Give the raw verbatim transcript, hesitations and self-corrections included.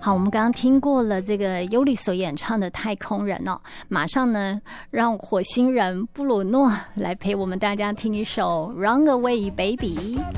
好，我们刚刚听过了这个尤里所演唱的《太空人》哦，马上呢让火星人布鲁诺来陪我们大家听一首《Run Away Baby》。